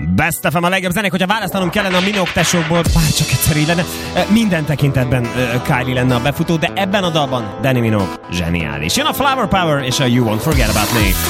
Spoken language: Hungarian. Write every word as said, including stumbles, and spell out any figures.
Best ef em a legjobb zenék, hogyha választanom kellene a Minogue tesókból, bárcsak egyszer így lenne, minden tekintetben Kylie lenne a befutó, de ebben a dalban Danny Minogue zseniális. Jön a Flower Power és a You Won't Forget About Me.